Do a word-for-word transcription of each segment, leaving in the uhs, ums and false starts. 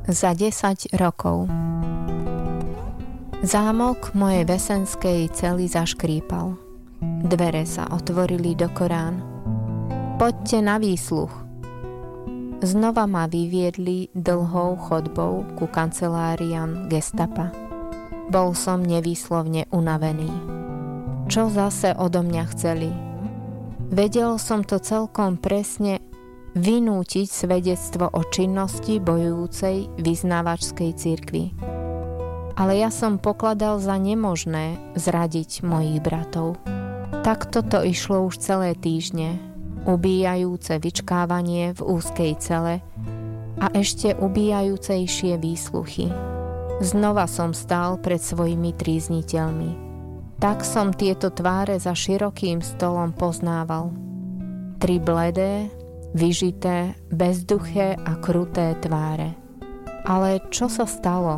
Za desať rokov. Zámok mojej vesenskej cely zaškrípal. Dvere sa otvorili do Korán. Poďte na výsluch. Znova ma vyviedli dlhou chodbou ku kanceláriám gestapa. Bol som nevýslovne unavený. Čo zase odo mňa chceli? Vedel som to celkom presne vynútiť svedectvo o činnosti bojujúcej vyznávačskej cirkvi. Ale ja som pokladal za nemožné zradiť mojich bratov. Takto to išlo už celé týždne, ubíjajúce vyčkávanie v úzkej cele a ešte ubíjajúcejšie výsluchy. Znova som stál pred svojimi trízniteľmi. Tak som tieto tváre za širokým stolom poznával. Tri bledé, vyžité, bezduché a kruté tváre. Ale čo sa stalo?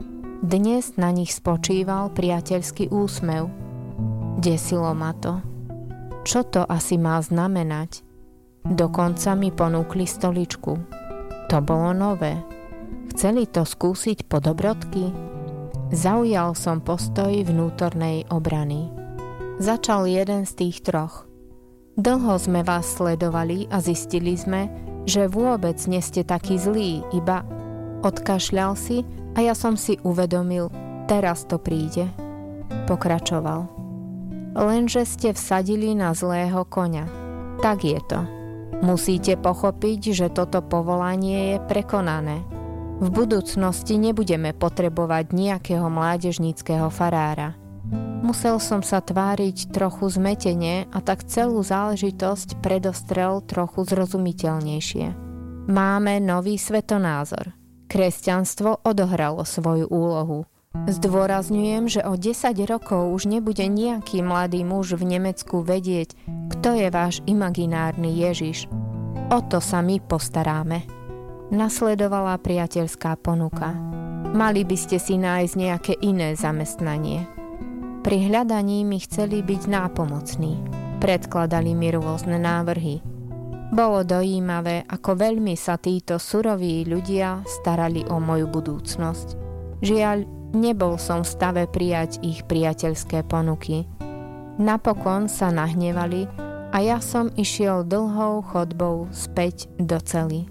Dnes na nich spočíval priateľský úsmev. Desilo ma to. Čo to asi má znamenať? Dokonca mi ponúkli stoličku. To bolo nové. Chceli to skúsiť po dobrodky? Zaujal som postoj vnútornej obrany. Začal jeden z tých troch. Dlho sme vás sledovali a zistili sme, že vôbec nie ste takí zlí, iba odkašľal si a ja som si uvedomil, teraz to príde. Pokračoval. Lenže ste vsadili na zlého koňa. Tak je to. Musíte pochopiť, že toto povolanie je prekonané. V budúcnosti nebudeme potrebovať nejakého mládežníckeho farára. Musel som sa tváriť trochu zmetene a tak celú záležitosť predostrel trochu zrozumiteľnejšie. Máme nový svetonázor. Kresťanstvo odohralo svoju úlohu. Zdôrazňujem, že o desať rokov už nebude nejaký mladý muž v Nemecku vedieť, kto je váš imaginárny Ježiš. O to sa my postaráme. Nasledovala priateľská ponuka. Mali by ste si nájsť nejaké iné zamestnanie. Pri hľadaní mi chceli byť nápomocní. Predkladali mi rôzne návrhy. Bolo dojímavé, ako veľmi sa títo suroví ľudia starali o moju budúcnosť. Žiaľ, nebol som v stave prijať ich priateľské ponuky. Napokon sa nahnevali a ja som išiel dlhou chodbou späť do cely.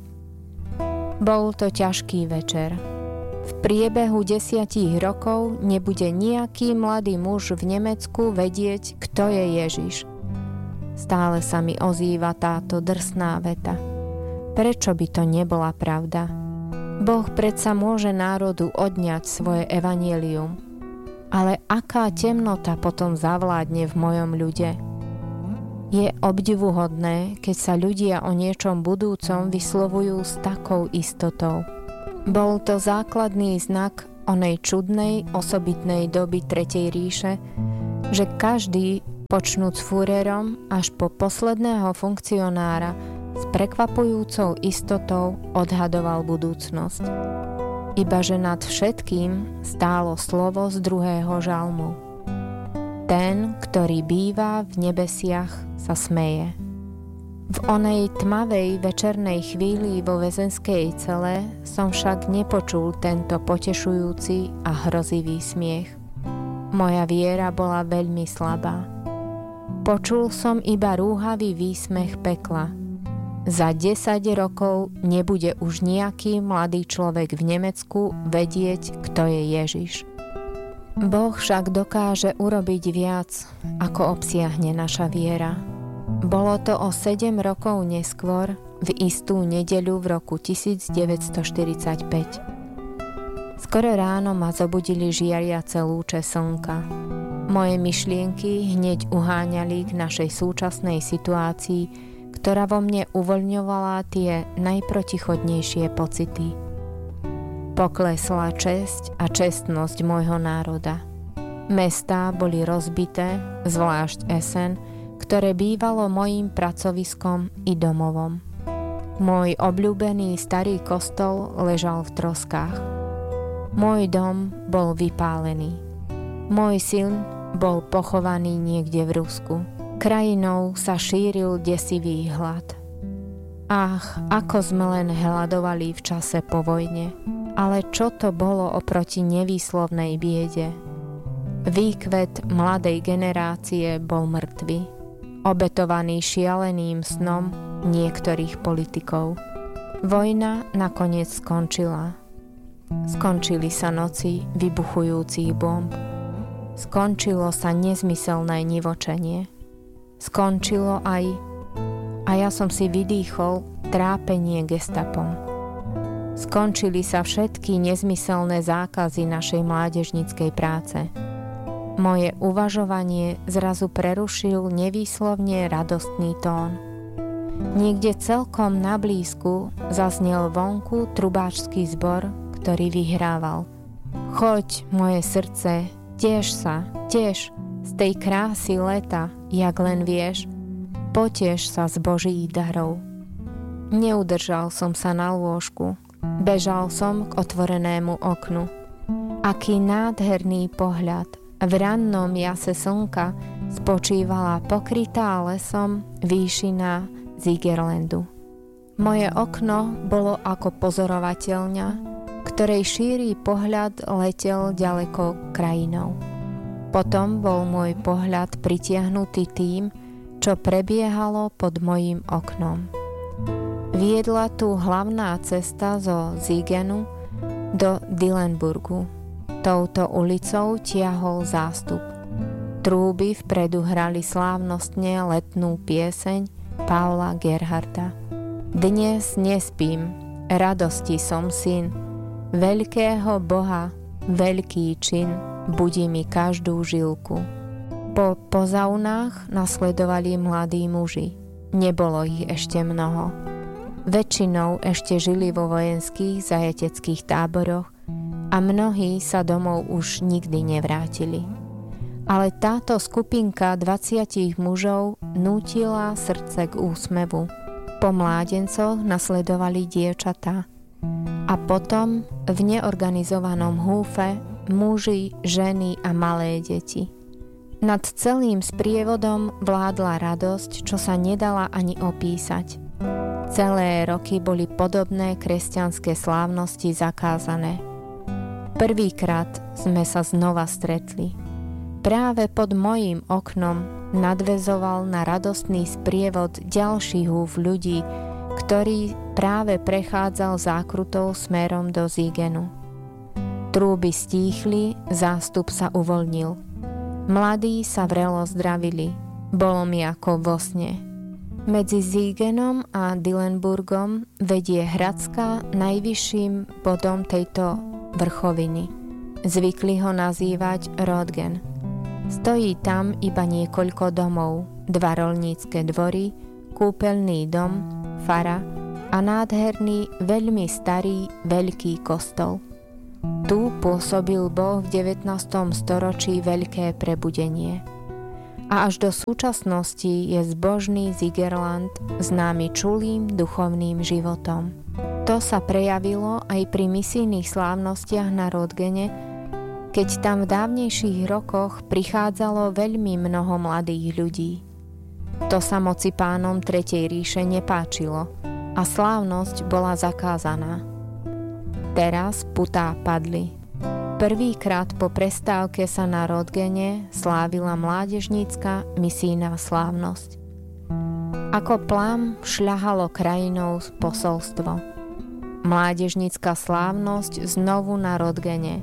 Bol to ťažký večer. V priebehu desiatich rokov nebude nejaký mladý muž v Nemecku vedieť, kto je Ježiš. Stále sa mi ozýva táto drsná veta. Prečo by to nebola pravda? Boh predsa môže národu odňať svoje evanjelium. Ale aká temnota potom zavládne v mojom ľude? Je obdivuhodné, keď sa ľudia o niečom budúcom vyslovujú s takou istotou. Bol to základný znak onej čudnej, osobitnej doby Tretej ríše, že každý, počnúc Führerom až po posledného funkcionára, s prekvapujúcou istotou odhadoval budúcnosť. Ibaže nad všetkým stálo slovo z druhého žalmu. Ten, ktorý býva v nebesiach, sa smeje. V onej tmavej večernej chvíli vo väzenskej cele som však nepočul tento potešujúci a hrozivý smiech. Moja viera bola veľmi slabá. Počul som iba rúhavý výsmech pekla. Za desať rokov nebude už nejaký mladý človek v Nemecku vedieť, kto je Ježiš. Boh však dokáže urobiť viac, ako obsiahne naša viera. Bolo to o sedem rokov neskôr, v istú nedeľu v roku devätnásťstoštyridsaťpäť. Skoro ráno ma zobudili žiariace lúče slnka. Moje myšlienky hneď uháňali k našej súčasnej situácii, ktorá vo mne uvoľňovala tie najprotichodnejšie pocity. Poklesla česť a čestnosť môjho národa. Mestá boli rozbité, zvlášť Essen, ktoré bývalo mojím pracoviskom i domovom. Môj obľúbený starý kostol ležal v troskách. Môj dom bol vypálený. Môj syn bol pochovaný niekde v Rusku. Krajinou sa šíril desivý hlad. Ach, ako sme len hľadovali v čase po vojne. Ale čo to bolo oproti nevýslovnej biede? Výkvet mladej generácie bol mŕtvy, obetovaný šialeným snom niektorých politikov. Vojna nakoniec skončila. Skončili sa noci vybuchujúcich bomb. Skončilo sa nezmyselné nivočenie. Skončilo aj, a ja som si vydýchol, trápenie gestapom. Skončili sa všetky nezmyselné zákazy našej mládežníckej práce. Moje uvažovanie zrazu prerušil nevýslovne radostný tón. Niekde celkom na blízku zaznel vonku trubáčský zbor, ktorý vyhrával. Choď, moje srdce, teš sa, teš z tej krásy leta, jak len vieš, poteš sa z Božích darov. Neudržal som sa na lôžku, bežal som k otvorenému oknu. Aký nádherný pohľad! V rannom jase slnka spočívala pokrytá lesom výšina Zigerlandu. Moje okno bolo ako pozorovateľňa, ktorej šíry pohľad letel ďaleko krajinou. Potom bol môj pohľad pritiahnutý tým, čo prebiehalo pod mojím oknom. Viedla tu hlavná cesta zo Zigenu do Dillenburgu. Touto ulicou tiahol zástup. Trúby vpredu hrali slávnostne letnú pieseň Paula Gerharta. Dnes nespím, radosti som syn, veľkého Boha, veľký čin, budí mi každú žilku. Po pozaunách nasledovali mladí muži. Nebolo ich ešte mnoho. Väčšinou ešte žili vo vojenských zajateckých táboroch a mnohí sa domov už nikdy nevrátili. Ale táto skupinka dvaciatich mužov nútila srdce k úsmevu. Po mládencoch nasledovali dievčatá a potom v neorganizovanom húfe muži, ženy a malé deti. Nad celým sprievodom vládla radosť, čo sa nedala ani opísať. Celé roky boli podobné kresťanské slávnosti zakázané. Prvýkrát sme sa znova stretli. Práve pod mojím oknom nadväzoval na radostný sprievod ďalší húf ľudí, ktorý práve prechádzal zákrutou smerom do Zigenu. Trúby stíchli, zástup sa uvoľnil. Mladí sa vrelo zdravili. Bolo mi ako vo sne. Medzi Zigenom a Dillenburgom vedie Hradská najvyšším bodom tejto vrchoviny. Zvykli ho nazývať Röntgen. Stojí tam iba niekoľko domov, dva roľnícke dvory, kúpeľný dom, fara a nádherný, veľmi starý, veľký kostol. Tu pôsobil Boh v devätnástom storočí veľké prebudenie. A až do súčasnosti je zbožný Zigerland známy čulým duchovným životom. To sa prejavilo aj pri misijných slávnostiach na Röntgene, keď tam v dávnejších rokoch prichádzalo veľmi mnoho mladých ľudí. To sa moci pánom Tretej ríše nepáčilo a slávnosť bola zakázaná. Teraz putá padli. Prvýkrát po prestávke sa na Röntgene slávila mládežnícka misijná slávnosť. Ako plám šľahalo krajinou posolstvo. Mládežnícka slávnosť znovu na Röntgene.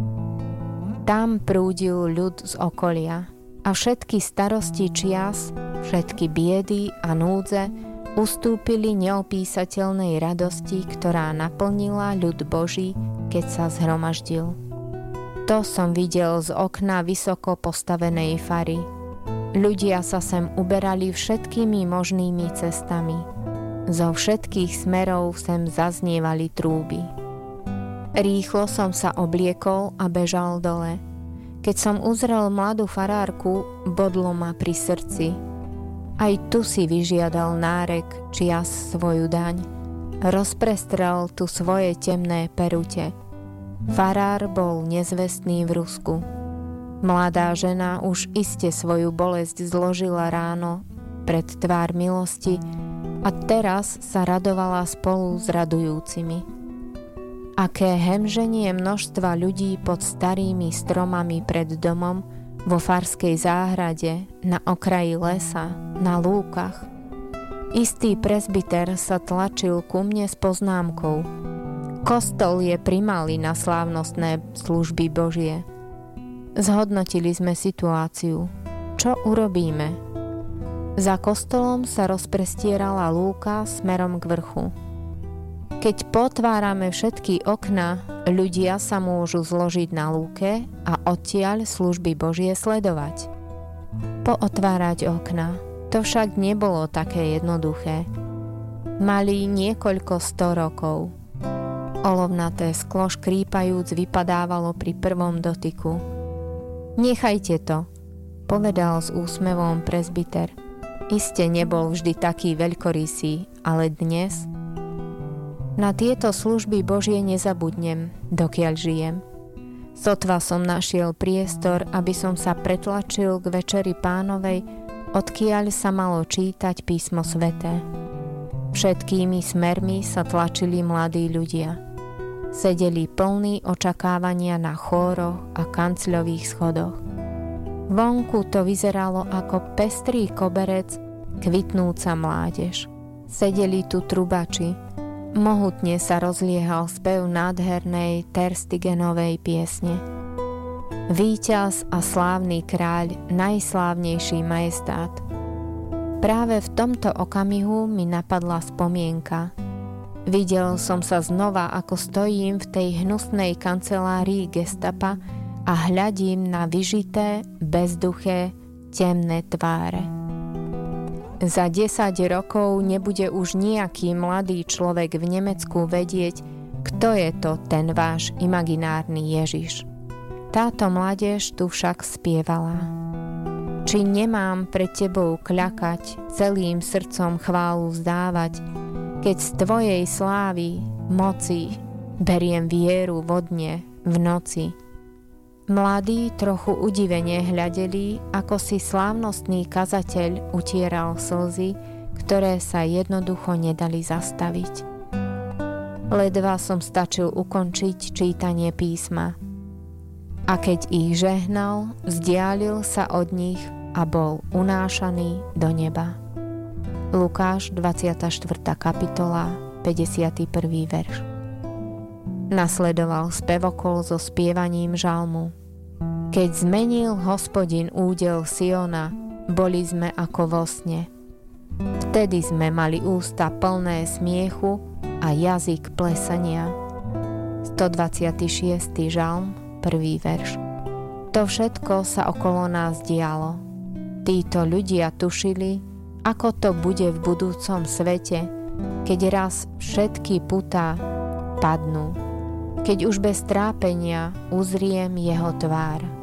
Tam prúdil ľud z okolia a všetky starosti čias, všetky biedy a núdze ustúpili neopísateľnej radosti, ktorá naplnila ľud Boží, keď sa zhromaždil. To som videl z okna vysoko postavenej fary. Ľudia sa sem uberali všetkými možnými cestami. Zo všetkých smerov sem zaznievali trúby. Rýchlo som sa obliekol a bežal dole. Keď som uzrel mladú farárku, bodlo ma pri srdci. Aj tu si vyžiadal nárek čias svoju daň. Rozprestrel tu svoje temné perute. Farár bol nezvestný v Rusku. Mladá žena už iste svoju bolesť zložila ráno pred tvár milosti a teraz sa radovala spolu s radujúcimi. Aké hemženie množstva ľudí pod starými stromami pred domom, vo farskej záhrade, na okraji lesa, na lúkach. Istý presbyter sa tlačil ku mne s poznámkou: Kostol je primalý na slávnostné služby Božie. Zhodnotili sme situáciu. Čo urobíme? Za kostolom sa rozprestierala lúka smerom k vrchu. Keď potvárame všetky okná, ľudia sa môžu zložiť na lúke a odtiaľ služby Božie sledovať. Pootvárať okná, to však nebolo také jednoduché. Mali niekoľko sto rokov. Olovnaté sklo škrípajúc vypadávalo pri prvom dotyku. Nechajte to, povedal s úsmevom presbyter. Iste nebol vždy taký veľkorysý, ale dnes... Na tieto služby Božie nezabudnem, dokiaľ žijem. Sotva som našiel priestor, aby som sa pretlačil k večeri Pánovej, odkiaľ sa malo čítať písmo sväté. Všetkými smermi sa tlačili mladí ľudia. Sedeli plní očakávania na chóroch a kancľových schodoch. Vonku to vyzeralo ako pestrý koberec, kvitnúca mládež. Sedeli tu trubači. Mohutne sa rozliehal spev nádhernej Terstigenovej piesne. Víťaz a slávny kráľ, najslávnejší majestát. Práve v tomto okamihu mi napadla spomienka. Videl som sa znova, ako stojím v tej hnusnej kancelárii gestapa a hľadím na vyžité, bezduché, temné tváre. Za desať rokov nebude už nejaký mladý človek v Nemecku vedieť, kto je to ten váš imaginárny Ježiš. Táto mládež tu však spievala. Či nemám pred tebou kľakať, celým srdcom chválu vzdávať, keď z tvojej slávy, moci, beriem vieru vodne v noci. Mladí trochu udivene hľadeli, ako si slávnostný kazateľ utieral slzy, ktoré sa jednoducho nedali zastaviť. Ledva som stačil ukončiť čítanie písma. A keď ich žehnal, vzdialil sa od nich a bol unášaný do neba. Lukáš dvadsiata štvrtá kapitola, päťdesiaty prvý verš. Nasledoval spevokol so spievaním žalmu. Keď zmenil Hospodin údel Siona, boli sme ako vo sne. Vtedy sme mali ústa plné smiechu a jazyk plesania. stodvadsiaty šiesty žalm, prvý verš. To všetko sa okolo nás dialo. Títo ľudia tušili, ako to bude v budúcom svete, keď raz všetky putá padnú. Keď už bez trápenia uzriem jeho tvár.